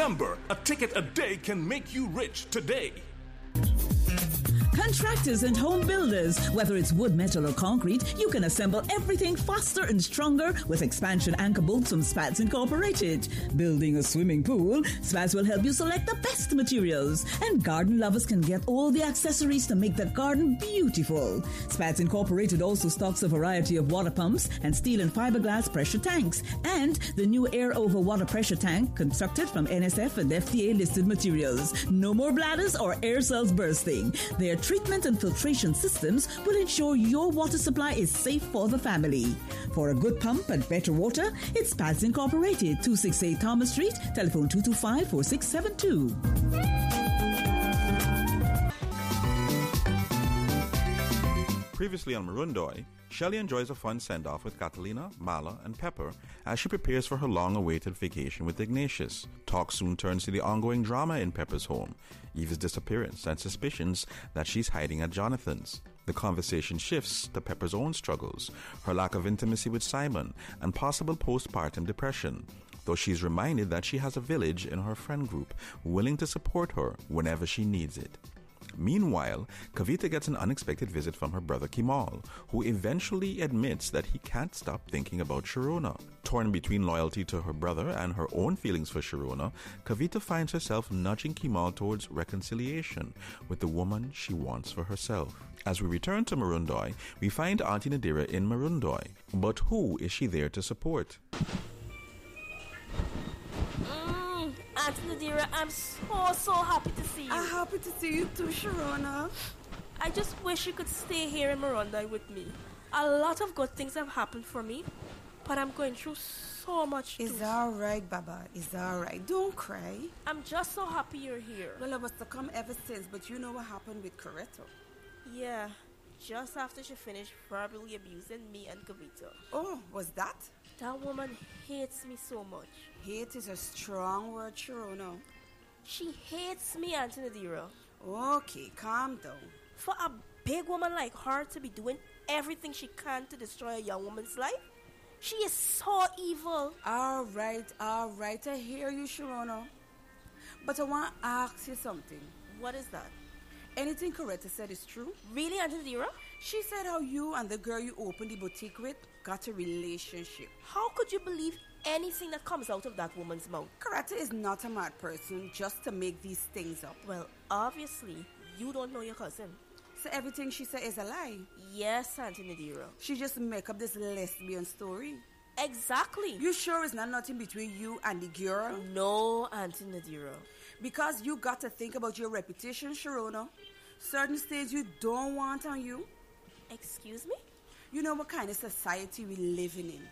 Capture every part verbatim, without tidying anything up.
Remember, a ticket a day can make you rich today. Contractors and home builders, whether it's wood, metal, or concrete, you can assemble everything faster and stronger with expansion anchor bolts from Spats Incorporated. Building a swimming pool, Spats will help you select the best materials. And garden lovers can get all the accessories to make the garden beautiful. Spats Incorporated also stocks a variety of water pumps and steel and fiberglass pressure tanks. And the new air over water pressure tank constructed from N S F and F D A listed materials. No more bladders or air cells bursting. Their treatment and filtration systems will ensure your water supply is safe for the family. For a good pump and better water, it's Spats Incorporated, two sixty-eight Thomas Street, telephone two two five, four six seven two. Previously on Marundoy, Shelley enjoys a fun send-off with Catalina, Mala, and Pepper as she prepares for her long-awaited vacation with Ignatius. Talk soon turns to the ongoing drama in Pepper's home, Eva's disappearance, and suspicions that she's hiding at Jonathan's. The conversation shifts to Pepper's own struggles, her lack of intimacy with Simon, and possible postpartum depression, though she's reminded that she has a village in her friend group willing to support her whenever she needs it. Meanwhile, Kavita gets an unexpected visit from her brother Kimal, who eventually admits that he can't stop thinking about Sharona. Torn between loyalty to her brother and her own feelings for Sharona, Kavita finds herself nudging Kimal towards reconciliation with the woman she wants for herself. As we return to Marundoy, we find Auntie Nadira in Marundoy. But who is she there to support? Auntie Nadira, I'm so, so happy to see you. I'm happy to see you too, Sharona. I just wish you could stay here in Marundoy with me. A lot of good things have happened for me, but I'm going through so much It's too. alright, Baba. It's alright. Don't cry. I'm just so happy you're here. Well, I was to come ever since, but you know what happened with Coretto. Yeah, just after she finished verbally abusing me and Kavita. Oh, was that? That woman hates me so much. Hate is a strong word, Sharona. She hates me, Auntie Nadira. Okay, calm down. For a big woman like her to be doing everything she can to destroy a young woman's life, she is so evil. Alright, alright, I hear you, Sharona. But I want to ask you something. What is that? Anything Coretta said is true? Really, Auntie Nadira? She said how you and the girl you opened the boutique with got a relationship. How could you believe anything that comes out of that woman's mouth? Coretta is not a mad person just to make these things up. Well, obviously, you don't know your cousin. So everything she said is a lie? Yes, Auntie Nadira. She just make up this lesbian story. Exactly. You sure it's not nothing between you and the girl? No, Auntie Nadira. Because you got to think about your reputation, Sharona. Certain things you don't want on you. Excuse me? You know what kind of society we living in.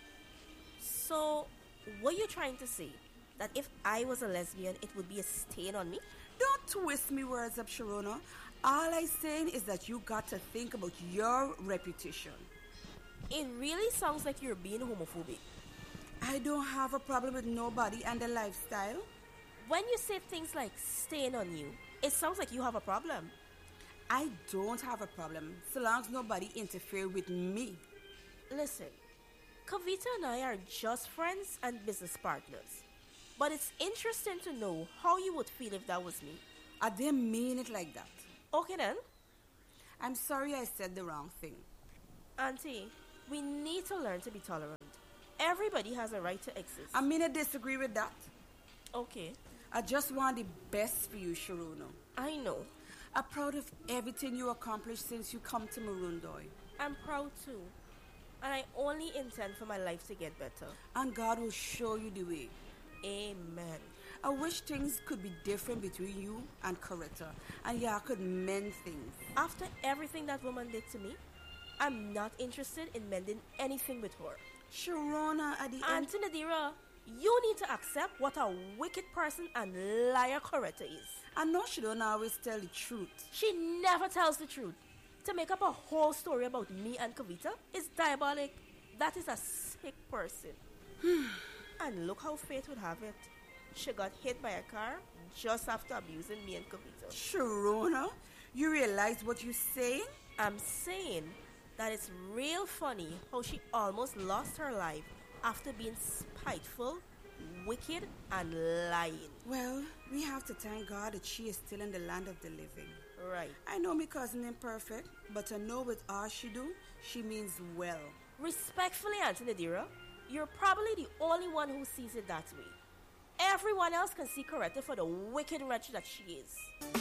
So, what you trying to say? That if I was a lesbian, it would be a stain on me? Don't twist me words up, Sharona. All I saying is that you got to think about your reputation. It really sounds like you're being homophobic. I don't have a problem with nobody and their lifestyle. When you say things like stain on you, it sounds like you have a problem. I don't have a problem, so long as nobody interfere with me. Listen, Kavita and I are just friends and business partners. But it's interesting to know how you would feel if that was me. I didn't mean it like that. Okay then. I'm sorry I said the wrong thing. Auntie, we need to learn to be tolerant. Everybody has a right to exist. I mean, I disagree with that. Okay. I just want the best for you, Sharona. I know. I'm proud of everything you accomplished since you come to Marundoy. I'm proud too. And I only intend for my life to get better. And God will show you the way. Amen. I wish things could be different between you and Coretta, and y'all could mend things. After everything that woman did to me, I'm not interested in mending anything with her. Sharona, at the Auntie end... Nadira, you need to accept what a wicked person and liar Coretta is. I know she don't always tell the truth. She never tells the truth. To make up a whole story about me and Kavita is diabolic. That is a sick person. And look how fate would have it. She got hit by a car just after abusing me and Kavita. Sharona, you realize what you're saying? I'm saying that it's real funny how she almost lost her life after being spiteful, wicked and lying. Well, we have to thank God that she is still in the land of the living. Right. I know my cousin imperfect, but I know with all she do, she means well. Respectfully, Auntie Nadira, you're probably the only one who sees it that way. Everyone else can see Coretta for the wicked wretch that she is.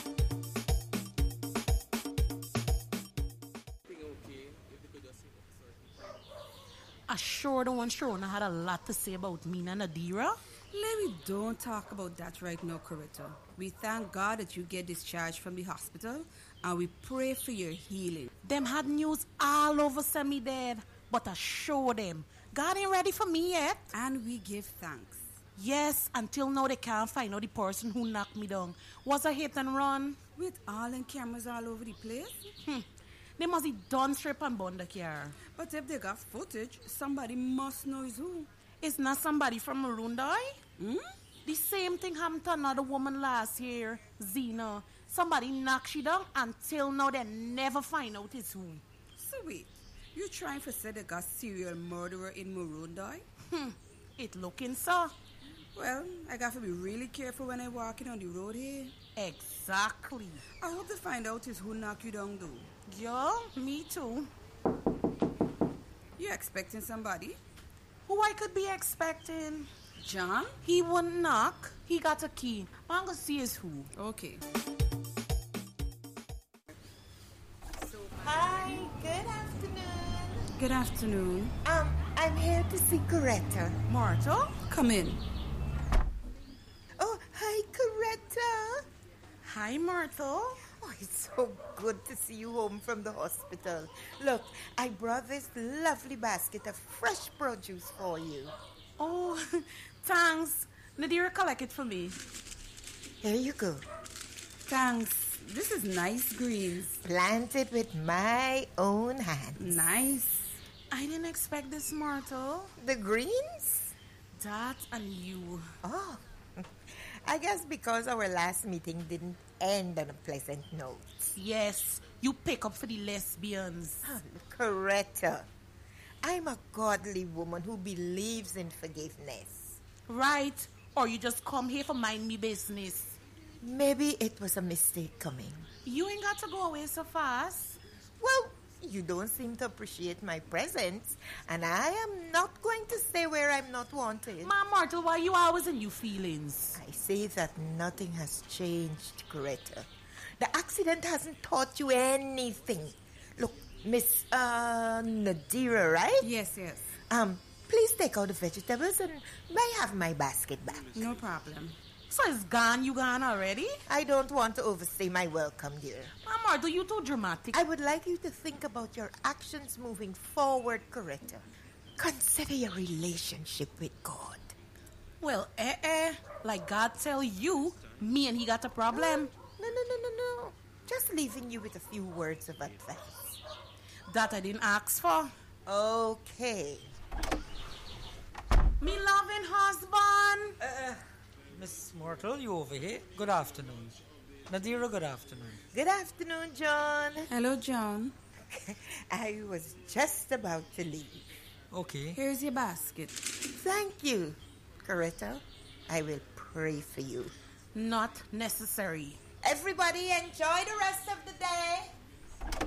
I sure the one Sharona had a lot to say about me and Nadira. Larry, don't talk about that right now, Coretta. We thank God that you get discharged from the hospital, and we pray for your healing. Them had news all over semi dead, but I show them God ain't ready for me yet. And we give thanks. Yes, until now they can't find out the person who knocked me down. Was a hit and run. With all them cameras all over the place? Hmm. They must be done strip and bond the car. But if they got footage, somebody must know it's who. It's not somebody from Marundai? Hmm? The same thing happened to another woman last year, Zena. Somebody knocked she down. Until now they never find out it's who. So wait, you trying to say they got serial murderer in Marundai? Hmm. It looking so. Well, I got to be really careful when I'm walking on the road here. Exactly. I hope to find out is who knocked you down, though. Yeah, me too. You expecting somebody? Who I could be expecting? John? He wouldn't knock. He got a key. I'm gonna see is who. Okay. Hi, good afternoon. Good afternoon. Um, I'm here to see Coretta. Marta? Come in. Oh, hi, Coretta. Hi, Marta. Oh, it's so good to see you home from the hospital. Look, I brought this lovely basket of fresh produce for you. Oh, thanks. Nadira, collect it for me. Here you go. Thanks. This is nice greens. Planted with my own hands. Nice. I didn't expect this, Marta. The greens? That and you. Oh, I guess because our last meeting didn't end on a pleasant note. Yes, you pick up for the lesbians. Oh, Coretta, I'm a godly woman who believes in forgiveness. Right, or you just come here for mind me business. Maybe it was a mistake coming. You ain't got to go away so fast. Well, you don't seem to appreciate my presence, and I am not going to stay where I'm not wanted. Ma, Marta, why you always in your feelings? I say that nothing has changed, Coretta. The accident hasn't taught you anything. Look, Miss uh, Nadira, right? Yes, yes. Um, please take out the vegetables and may I have my basket back? No problem. So it's gone, you gone already? I don't want to overstay my welcome, dear. Ma, Marta, you too dramatic. I would like you to think about your actions moving forward, Coretta. Consider your relationship with God. Well, eh, eh. Like God tell you, me and he got a problem. No, no, no, no, no. Just leaving you with a few words of advice. That I didn't ask for. Okay. Me loving husband. Uh, Miss Myrtle, you over here? Good afternoon. Nadira, good afternoon. Good afternoon, John. Hello, John. I was just about to leave. Okay. Here's your basket. Thank you, Coretta. I will pray for you. Not necessary. Everybody enjoy the rest of the day.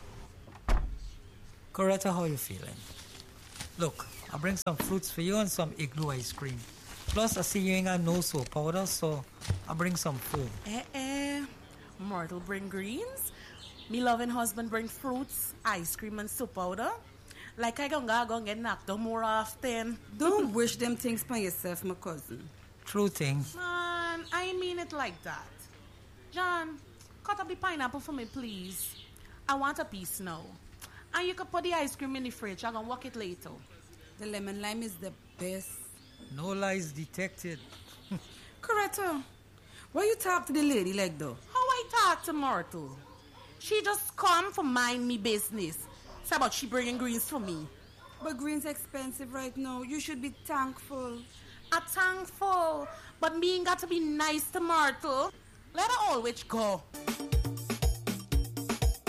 Coretta, how you feeling? Look, I'll bring some fruits for you and some igloo ice cream. Plus, I see you ain't got no soap powder, so I'll bring some food. Eh, eh. Myrtle bring greens. Me loving husband bring fruits, ice cream, and soup powder. Like I gonna go get knocked down more often. Don't wish them things by yourself, my cousin. True thing. Man, I mean it like that. John, cut up the pineapple for me, please. I want a piece now. And you can put the ice cream in the fridge. I'm gonna walk it later. The lemon lime is the best. No lies detected. Coretta, why you talk to the lady like that? How I talk to Myrtle? She just come for mind me business. It's about she bringing greens for me. But green's expensive right now. You should be thankful. I'm thankful, but me ain't got to be nice to Myrtle. Let her always go.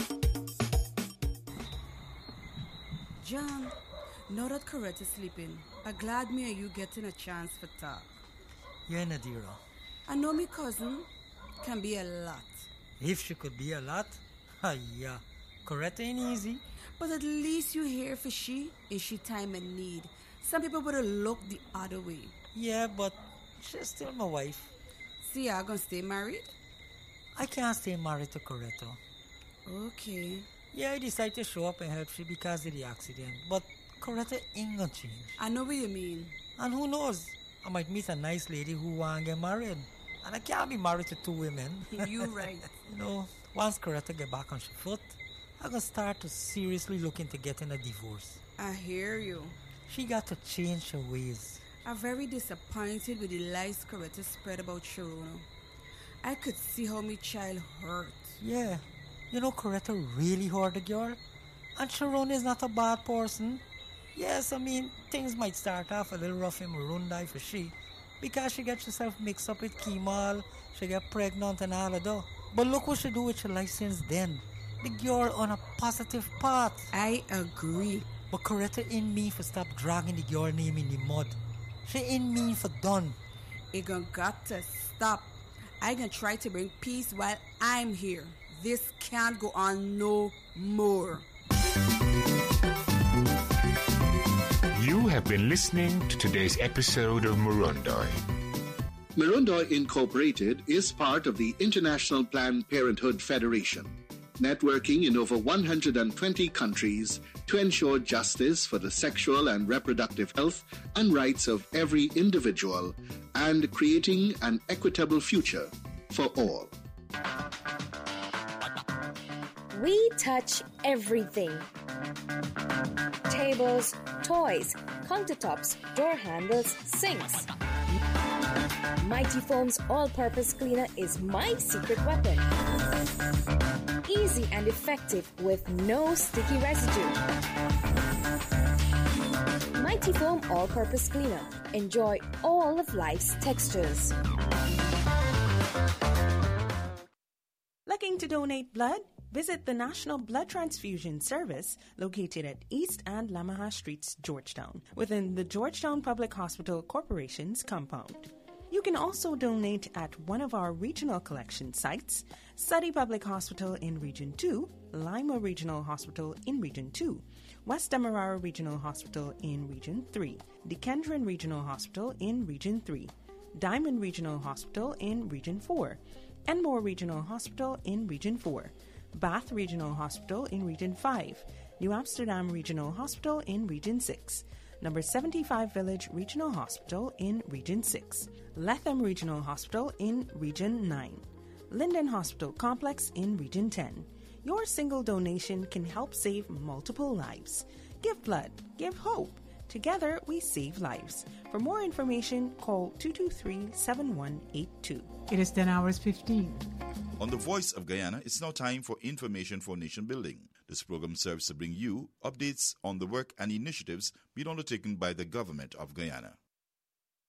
John, now that Coretta's sleeping, I'm glad me and you getting a chance for talk. Yeah, Nadira. I know me cousin can be a lot. If she could be a lot, ah, yeah. Coretta ain't easy. But at least you here for she in she time and need. Some people would have looked the other way. Yeah, but she's still my wife. See, I'm gonna stay married? I can't stay married to Coretta. Okay. Yeah, I decided to show up and help she because of the accident. But Coretta ain't gonna change. I know what you mean. And who knows? I might meet a nice lady who wanna get married. And I can't be married to two women. You right. You know, once Coretta get back on her foot, I'm gonna start to seriously look into getting a divorce. I hear you. She got to change her ways. I'm very disappointed with the lies Coretta spread about Sharona. I could see how my child hurt. Yeah. You know, Coretta really hurt the girl. And Sharona is not a bad person. Yes, I mean, things might start off a little rough in Marundi for she. Because she gets herself mixed up with Kemal, she get pregnant and all of that. But look what she do with her life since then. The girl on a positive path. I agree. But Coretta ain't mean for stop dragging the girl name in the mud. She ain't mean for done. It gonna got to stop. I gonna try to bring peace while I'm here. This can't go on no more. You have been listening to today's episode of Murundoi. Murundoi Incorporated is part of the International Planned Parenthood Federation, networking in over one hundred twenty countries to ensure justice for the sexual and reproductive health and rights of every individual and creating an equitable future for all. We touch everything. Tables, toys, countertops, door handles, sinks. Mighty Foam's all-purpose cleaner is my secret weapon. Easy and effective with no sticky residue. Mighty Foam all-purpose cleaner. Enjoy all of life's textures. Looking to donate blood? Visit the National Blood Transfusion Service located at East and Lamaha Streets, Georgetown, within the Georgetown Public Hospital Corporation's compound. You can also donate at one of our regional collection sites, Suddy Public Hospital in Region two, Lima Regional Hospital in Region two, West Demerara Regional Hospital in Region three, Dikendron Regional Hospital in Region three, Diamond Regional Hospital in Region four, Enmore Regional Hospital in Region four, Bath Regional Hospital in Region five, New Amsterdam Regional Hospital in Region six, Number seventy-five Village Regional Hospital in Region six, Letham Regional Hospital in Region nine, Linden Hospital Complex in Region ten. Your single donation can help save multiple lives. Give blood, give hope. Together, we save lives. For more information, call two two three, seven one eight two. It is ten hours fifteen. On The Voice of Guyana, it's now time for Information for Nation Building. This program serves to bring you updates on the work and initiatives being undertaken by the government of Guyana.